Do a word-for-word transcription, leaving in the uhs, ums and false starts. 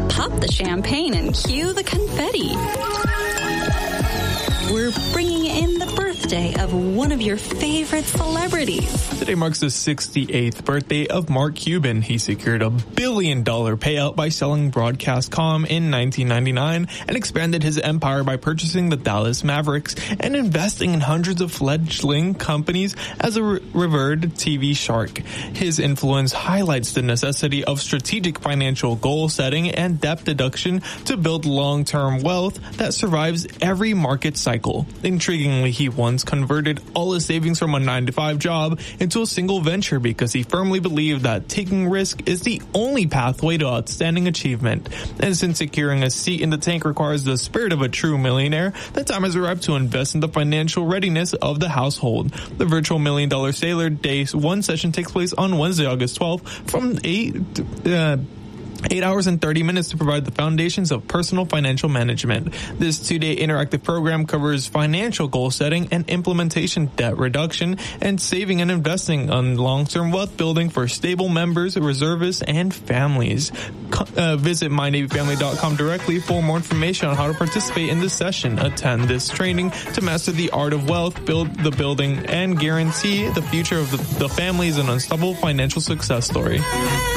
Pop the champagne and cue the confetti. We're bringing in the birthday of one of your favorite celebrities. Today marks the sixty-eighth birthday of Mark Cuban. He secured a billion dollar payout by selling Broadcast.com in nineteen ninety-nine and expanded his empire by purchasing the Dallas Mavericks and investing in hundreds of fledgling companies as a re- revered T V shark. His influence highlights the necessity of strategic financial goal setting and debt deduction to build long-term wealth that survives every market cycle. Intriguingly, he once converted all his savings from a nine to five job into a single venture because he firmly believed that taking risk is the only pathway to outstanding achievement. And since securing a seat in the tank requires the spirit of a true millionaire, the time has arrived to invest in the financial readiness of the household. The virtual Million Dollar Sailor Day one session takes place on Wednesday, August twelfth from eight uh, Eight hours and thirty minutes to provide the foundations of personal financial management. This two-day interactive program covers financial goal setting and implementation, debt reduction, and saving and investing on long-term wealth building for stable members, reservists, and families. Uh, visit my navy family dot com directly for more information on how to participate in this session. Attend this training to master the art of wealth, build the building, and guarantee the future of the, the family is an unstoppable financial success story.